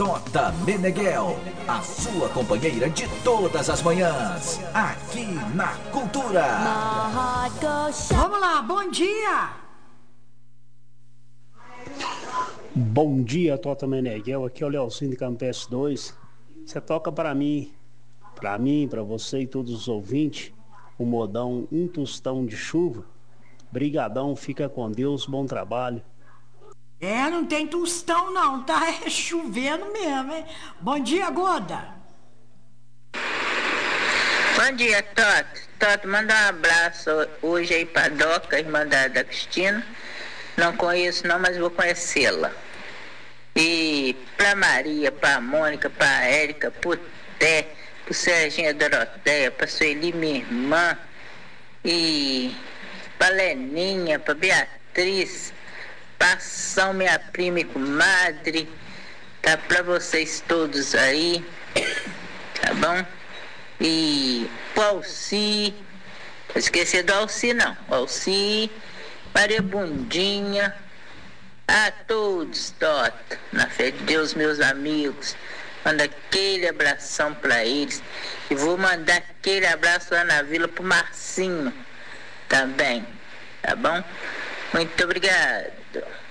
Tota Meneghel, a sua companheira de todas as manhãs, aqui na Cultura. Vamos lá, bom dia! Bom dia, Tota Meneghel, aqui é o Leozinho de Campestre 2. Você toca para mim, para você e todos os ouvintes, o modão Um Tostão de Chuva. Brigadão, fica com Deus, bom trabalho. Não tem tostão não, tá chovendo mesmo, hein? Bom dia, Goda. Bom dia, Toto, manda um abraço hoje aí pra Doca, irmã da Cristina. Não conheço não, mas vou conhecê-la. E pra Maria, pra Mônica, pra Érica, pro Té, pro Serginho Doroteia, pra Sueli, minha irmã, e pra Leninha, pra Beatriz, pra São, minha prima e comadre, tá pra vocês todos aí, tá bom? E pro Alci, não esqueci do Alci não, Alci, Maria Bundinha, a todos, Tota, na fé de Deus, meus amigos, manda aquele abração pra eles, e vou mandar aquele abraço lá na vila pro Marcinho também, tá bom? Muito obrigado.